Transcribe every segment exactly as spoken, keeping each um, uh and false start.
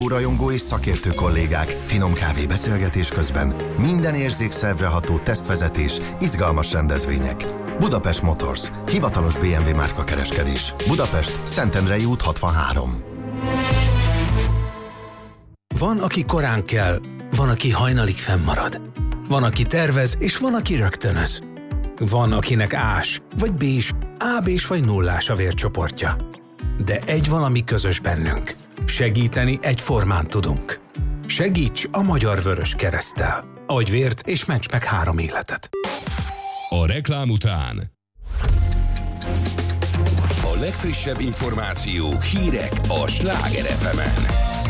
Rajongó és szakértő kollégák, finom kávé beszélgetés közben, minden érzékszervre ható tesztvezetés, izgalmas rendezvények. Budapest Motors, hivatalos bé em vé márka kereskedés. Budapest, Szentendrei út hatvanhárom. Van, aki korán kell, van, aki hajnalig fennmarad. Van, aki tervez, és van, aki rögtönöz. Van, akinek ás, vagy bés, á bés vagy nullás a vércsoportja. De egy valami közös bennünk. Segíteni egyformán tudunk. Segíts a Magyar Vöröskereszttel. Adj vért és ments meg három életet. A reklám után a legfrissebb információk, hírek a Sláger ef emen.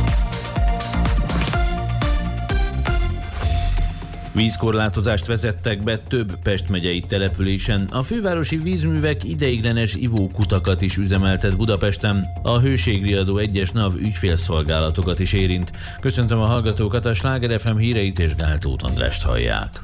Vízkorlátozást vezettek be több Pest megyei településen. A fővárosi vízművek ideiglenes ivókutakat is üzemeltet Budapesten. A hőségriadó egyes NAV ügyfélszolgálatokat is érint. Köszöntöm a hallgatókat, a Sláger ef em híreit és Gál Tóth Andrást hallják.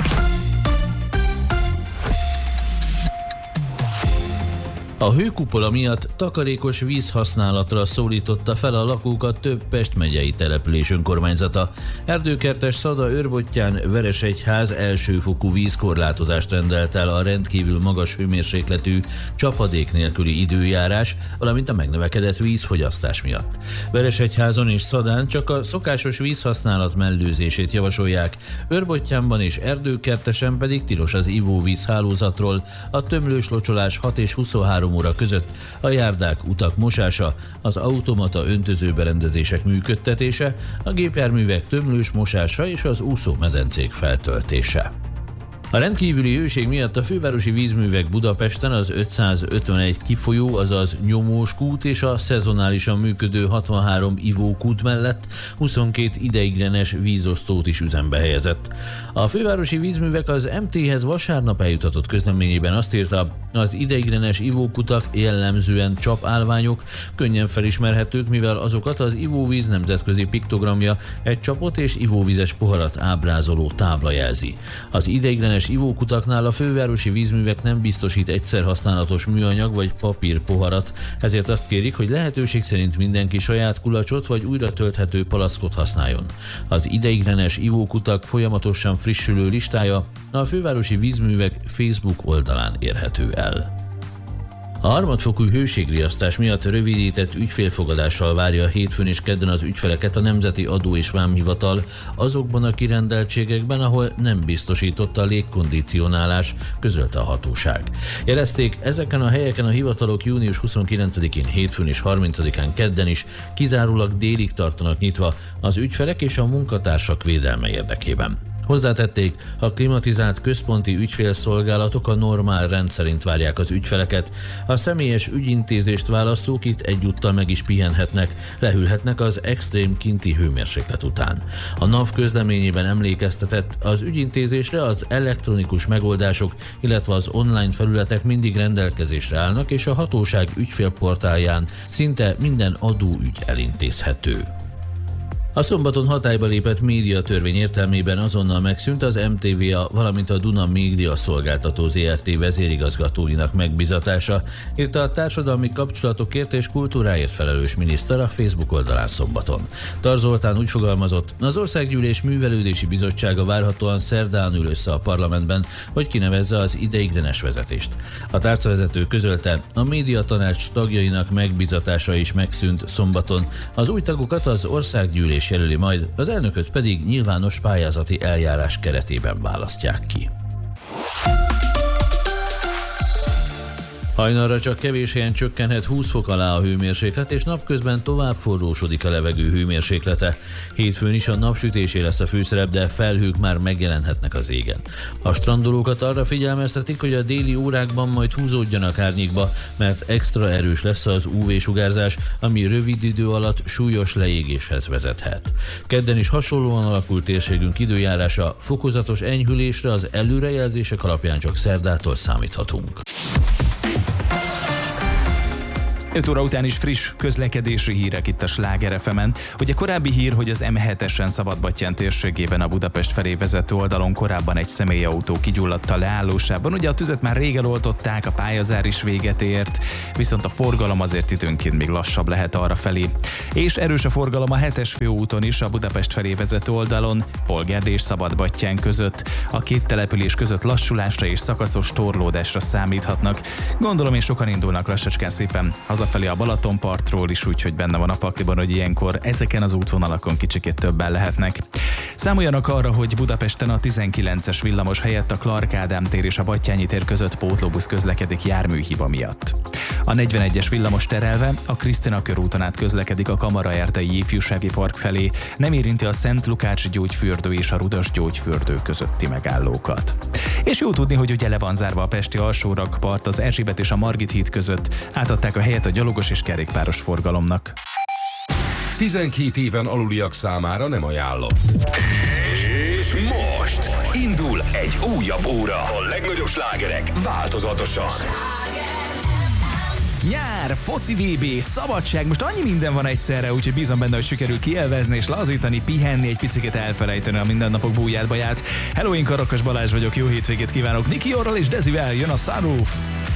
A hőkupola miatt takarékos vízhasználatra szólította fel a lakókat több Pest megyei település önkormányzata. Erdőkertes, Szada, Őrbottyán, Veresegyház elsőfokú vízkorlátozást rendelt el a rendkívül magas hőmérsékletű, csapadék nélküli időjárás, valamint a megnövekedett vízfogyasztás miatt. Veresegyházon és Szadán csak a szokásos vízhasználat mellőzését javasolják, Őrbottyánban és Erdőkertesen pedig tilos az ivóvíz hálózatról, a tömlős locsolás hat és huszonhárom óra között, a járdák, utak mosása, az automata öntözőberendezések működtetése, a gépjárművek tömlős mosása és az úszómedencék feltöltése. A rendkívüli hőség miatt a fővárosi vízművek Budapesten az ötszázötvenegy kifolyó, azaz nyomós kút és a szezonálisan működő hatvanhárom ivókút mellett huszonkét ideiglenes vízosztót is üzembe helyezett. A fővárosi vízművek az em téhez vasárnap eljutatott közleményében azt írta, az ideiglenes ivókutak jellemzően csapállványok, könnyen felismerhetők, mivel azokat az ivóvíz nemzetközi piktogramja, egy csapot és ivóvizes poharat ábrázoló tábla jelzi. Az ideiglenes ivókutaknál a fővárosi vízművek nem biztosít egyszerhasználatos műanyag vagy papír poharat, ezért azt kérik, hogy lehetőség szerint mindenki saját kulacsot vagy újra tölthető palackot használjon. Az ideiglenes ivókutak folyamatosan frissülő listája a fővárosi vízművek Facebook oldalán érhető el. A harmadfokú hőségriasztás miatt rövidített ügyfélfogadással várja hétfőn és kedden az ügyfeleket a Nemzeti Adó- és Vámhivatal azokban a kirendeltségekben, ahol nem biztosított a légkondicionálás, közölte a hatóság. Jelezték, ezeken a helyeken a hivatalok június huszonkilencedikén, hétfőn és harmincadikán kedden is kizárólag délig tartanak nyitva az ügyfelek és a munkatársak védelme érdekében. Hozzátették, a klimatizált központi ügyfélszolgálatok a normál rend szerint várják az ügyfeleket. A személyes ügyintézést választók itt egyúttal meg is pihenhetnek, lehűlhetnek az extrém kinti hőmérséklet után. A NAV közleményében emlékeztetett, az ügyintézésre az elektronikus megoldások, illetve az online felületek mindig rendelkezésre állnak, és a hatóság ügyfélportálján szinte minden adóügy elintézhető. A szombaton hatályba lépett médiatörvény értelmében azonnal megszűnt az em té vé á, valamint a Duna Média Szolgáltató zé er té vezérigazgatóinak megbizatása, írta a társadalmi kapcsolatokért és kultúráért felelős miniszter a Facebook oldalán szombaton. Tar Zoltán úgy fogalmazott, az Országgyűlés Művelődési Bizottsága várhatóan szerdán ül össze a parlamentben, hogy kinevezze az ideiglenes vezetést. A tárcavezető közölte, a médiatanács tagjainak megbizatása is megszűnt szombaton. Az új tagokat az Országgyűlés jelöli majd, az elnököt pedig nyilvános pályázati eljárás keretében választják ki. Hajnalra csak kevés helyen csökkenhet húsz fok alá a hőmérséklet, és napközben tovább forrósodik a levegő hőmérséklete. Hétfőn is a napsütésé lesz a főszerep, de felhők már megjelenhetnek az égen. A strandolókat arra figyelmeztetik, hogy a déli órákban majd húzódjanak árnyékba, mert extra erős lesz az ú vé-sugárzás, ami rövid idő alatt súlyos leégéshez vezethet. Kedden is hasonlóan alakult térségünk időjárása, fokozatos enyhülésre az előrejelzések alapján csak szerdától számíthatunk. öt óra után is friss közlekedési hírek itt a Sláger ef emen. Ugye korábbi hír, hogy az em hetesen Szabadbattyán térségében a Budapest felé vezető oldalon korábban egy személyautó kigyulladt a leállósában. Ugye a tüzet már rég eloltották, a pályazár is véget ért, viszont a forgalom azért időnként még lassabb lehet arra felé. És erős a forgalom a hetes főúton is, a Budapest felé vezető oldalon, Polgárd és Szabadbattyán között. A két település között lassulásra és szakaszos torlódásra számíthatnak. Gondolom, és sokan indulnak lassacskán szépen hazafelé a Balatonpartról is, úgyhogy benne van a pakliban, hogy ilyenkor ezeken az útvonalakon kicsikét többen lehetnek. Számoljanak arra, hogy Budapesten a tizenkilences villamos helyett a Clark Ádám tér és a Battyányi tér között pótlóbusz közlekedik járműhiba miatt. A negyvenegyes villamos terelve a Krisztina körúton át közlekedik a Kamaraerdei Ifjúsági Park felé, nem érinti a Szent Lukács gyógyfürdő és a Rudas gyógyfürdő közötti megállókat. És jó tudni, hogy ugye le van zárva a pesti alsórakpart az Erzsébet és a Margit híd között, átadták a helyet a gyalogos és kerékpáros forgalomnak. tizenkét éven aluliak számára nem ajánlott. És most indul egy újabb óra. A legnagyobb slágerek változatosan. Nyár, foci vé bé, szabadság, most annyi minden van egyszerre, úgyhogy bízom benne, hogy sikerül kielvezni és lazítani, pihenni, egy picit elfelejteni a mindennapok bújját baját. Hello, én Karakas Balázs vagyok, jó hétvégét kívánok Niki Orral és Dezivel, jön a Sunroof.